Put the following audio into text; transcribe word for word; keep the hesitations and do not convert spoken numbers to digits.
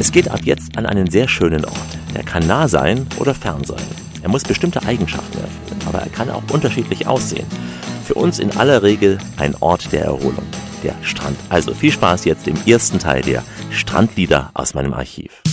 Es geht ab jetzt an einen sehr schönen Ort. Er kann nah sein oder fern sein. Er muss bestimmte Eigenschaften erfüllen, aber er kann auch unterschiedlich aussehen. Für uns in aller Regel ein Ort der Erholung, der Strand. Also viel Spaß jetzt im ersten Teil der Strandlieder aus meinem Archiv.